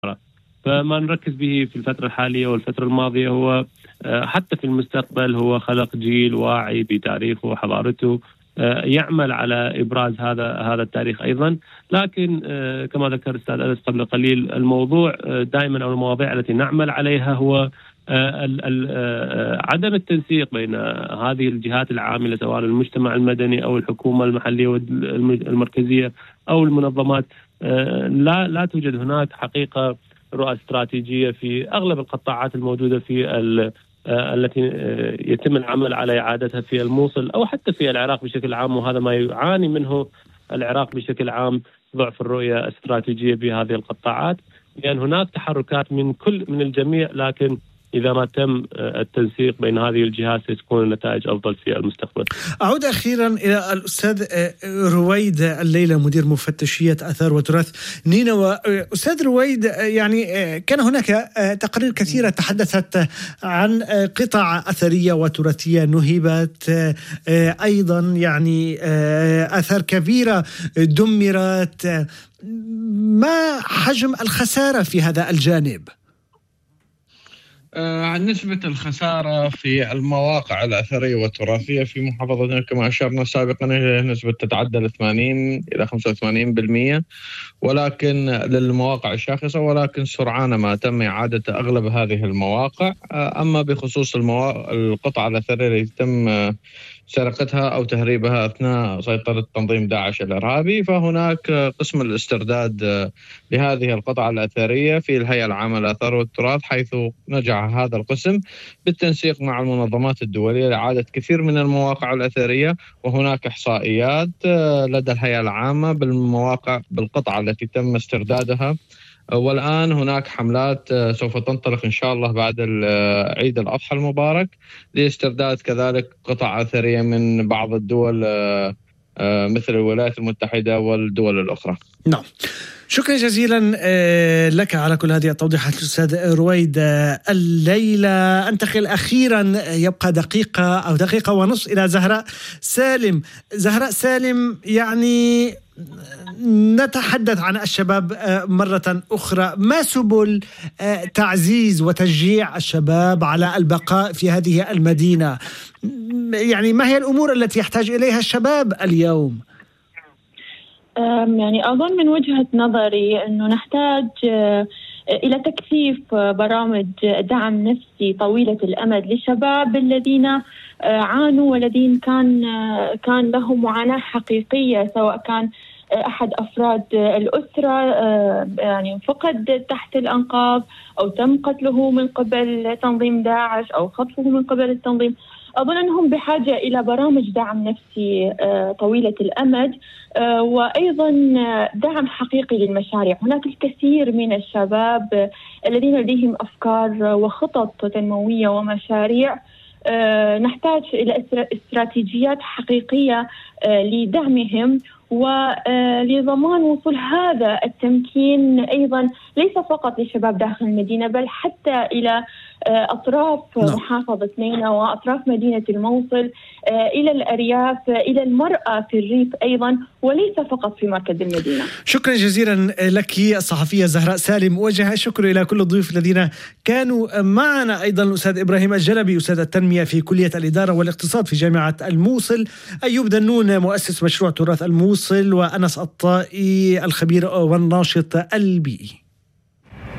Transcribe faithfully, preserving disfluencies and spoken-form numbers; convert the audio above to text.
فما نركز به في الفترة الحالية والفترة الماضية هو حتى في المستقبل هو خلق جيل واعي بتاريخه وحضارته يعمل على إبراز هذا هذا التاريخ أيضا. لكن كما ذكر الأستاذ أنس قبل قليل، الموضوع دائما أو المواضيع التي نعمل عليها هو عدم التنسيق بين هذه الجهات العاملة سواء المجتمع المدني أو الحكومة المحلية والمركزية أو المنظمات. لا لا توجد هناك حقيقة رؤى استراتيجية في أغلب القطاعات الموجودة في التي يتم العمل على إعادتها في الموصل أو حتى في العراق بشكل عام، وهذا ما يعاني منه العراق بشكل عام، ضعف الرؤية الاستراتيجية بهذه القطاعات. لأن يعني هناك تحركات من كل من الجميع، لكن إذا ما تم التنسيق بين هذه الجهات ستكون النتائج أفضل في المستقبل. أعود أخيرا إلى الأستاذ رويد الليلة، مدير مفتشية آثار وتراث نينوى. أستاذ رويد، يعني كان هناك تقارير كثيرة تحدثت عن قطع أثرية وتراثية نهبت، أيضا يعني آثار كبيرة دمرت. ما حجم الخسارة في هذا الجانب؟ عن نسبة الخسارة في المواقع الأثرية والتراثية في محافظتنا كما أشرنا سابقا هي نسبة تتعدى ثمانين إلى خمسة وثمانين بالمئة، ولكن للمواقع الشاخصة، ولكن سرعان ما تم إعادة أغلب هذه المواقع. أما بخصوص المواقع القطع الأثرية التي تم سرقتها أو تهريبها أثناء سيطرة تنظيم داعش الإرهابي، فهناك قسم الاسترداد لهذه القطع الأثرية في الهيئة العامة للآثار والتراث، حيث نجح هذا القسم بالتنسيق مع المنظمات الدولية لإعادة كثير من المواقع الأثرية. وهناك إحصائيات لدى الهيئة العامة بالمواقع بالقطع التي تم استردادها، والآن هناك حملات سوف تنطلق إن شاء الله بعد عيد الأضحى المبارك لاسترداد كذلك قطع أثرية من بعض الدول مثل الولايات المتحدة والدول الأخرى. نعم، شكرا جزيلا لك على كل هذه التوضيحات أستاذ رويد الليلة. أنتقل أخيرا، يبقى دقيقة أو دقيقة ونصف إلى زهراء سالم. زهراء سالم، يعني نتحدث عن الشباب مرة أخرى، ما سبل تعزيز وتشجيع الشباب على البقاء في هذه المدينة؟ يعني ما هي الأمور التي يحتاج إليها الشباب اليوم؟ يعني أظن من وجهة نظري أنه نحتاج إلى تكثيف برامج دعم نفسي طويلة الأمد للشباب الذين عانوا والذين كان كان لهم معاناة حقيقية، سواء كان أحد أفراد الأسرة يعني فقد تحت الأنقاض أو تم قتله من قبل تنظيم داعش أو خطفه من قبل التنظيم. أظن أنهم بحاجة إلى برامج دعم نفسي طويلة الأمد، وأيضا دعم حقيقي للمشاريع. هناك الكثير من الشباب الذين لديهم أفكار وخطط تنموية ومشاريع، نحتاج إلى استراتيجيات حقيقية لدعمهم ولضمان وصول هذا التمكين أيضا ليس فقط للشباب داخل المدينة، بل حتى إلى أطراف محافظة نينوى وأطراف مدينة الموصل، إلى الأرياف، إلى المرأة في الريف أيضا، وليس فقط في مركز المدينة. شكرا جزيلا لك الصحفية زهراء سالم. وجه الشكر إلى كل الضيوف الذين كانوا معنا، أيضا الأستاذ إبراهيم الجلبي أستاذ التنمية في كلية الإدارة والاقتصاد في جامعة الموصل، أيوب دنون مؤسس مشروع تراث الموصل، وأنس الطائي الخبير والناشط البيئي.